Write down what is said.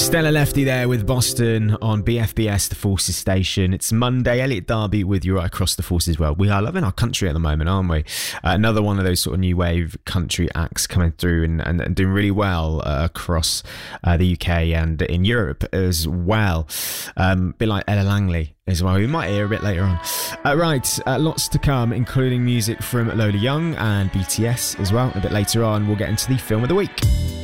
Stella Lefty there with Boston on BFBS, the Forces station. It's Monday. Elliot Darby with you right across the Forces world. We are loving our country at the moment, aren't we? Another one of those sort of new wave country acts coming through and doing really well across the UK and in Europe as well. A bit like Ella Langley as well. We might hear a bit later on. Lots to come, including music from Lola Young and BTS as well. A bit later on, we'll get into the film of the week.